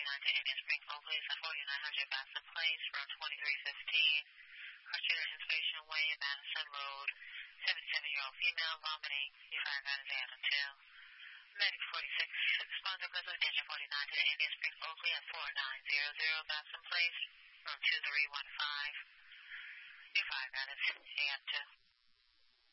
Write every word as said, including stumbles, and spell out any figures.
forty-nine to Indian Springs, Oakley, forty-nine hundred Bassett Place, room twenty-three fifteen, Cartier Inspiration Way, Madison Road, seventy-seven-year-old female, vomiting, you find out is Adam two. Medic forty-six, responder goes with attention forty-nine to Indian Springs, Oakley at forty-nine hundred Bassett Place, room two three one five, you find out is A M two.